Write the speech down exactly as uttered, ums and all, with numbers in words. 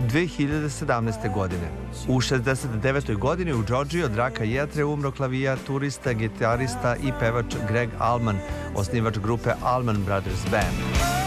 dve hiljade sedamnaeste. godine. U šezdeset devetoj. godini u Georgiji od raka jetre umro klavijaturista, gitarista i pevač Greg Allman, osnivač grupe Allman Brothers Band.